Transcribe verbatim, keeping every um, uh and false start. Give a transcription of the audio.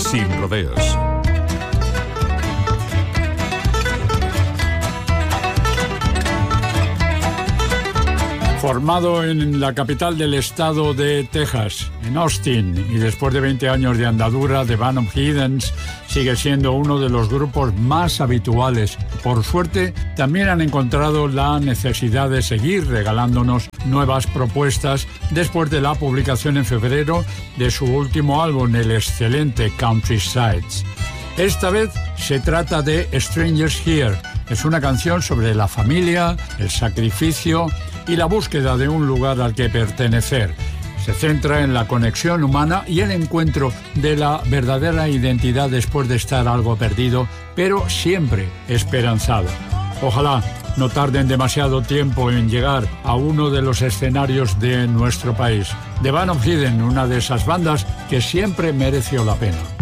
sin rodeos. Formado en la capital del estado de Texas, en Austin, y después de veinte años de andadura, The Band of Heathens sigue siendo uno de los grupos más habituales. Por suerte, también han encontrado la necesidad de seguir regalándonos nuevas propuestas después de la publicación en febrero de su último álbum, el excelente Countrysides. Esta vez se trata de Strangers Here. Es una canción sobre la familia, el sacrificio y la búsqueda de un lugar al que pertenecer. Se centra en la conexión humana y el encuentro de la verdadera identidad después de estar algo perdido, pero siempre esperanzado. Ojalá no tarden demasiado tiempo en llegar a uno de los escenarios de nuestro país. The Band of Heathens, una de esas bandas que siempre mereció la pena.